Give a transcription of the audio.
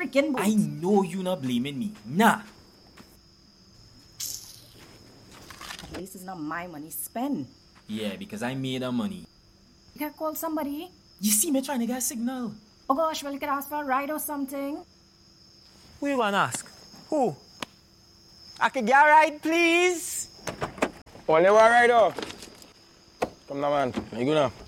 freaking boat. I know you not blaming me. Nah. At least it's not my money spent. Yeah, because I made her money. You can call somebody. You see me trying to get a signal. Oh gosh, well, you could ask for a ride or something. Who you want to ask? Who? I can get a ride, please? Only one ride, oh. Come now, man. You go now.